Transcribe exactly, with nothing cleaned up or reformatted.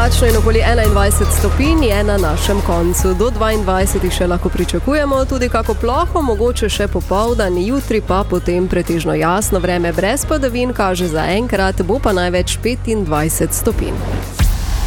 oblačno in okoli enaindvajset stopinj je na našem koncu. Do dvaindvajset še lahko pričakujemo, tudi kako ploho, mogoče še popoldan, jutri pa potem pretežno jasno vreme brez padavin, kaže za enkrat, bo pa največ petindvajset stopinj.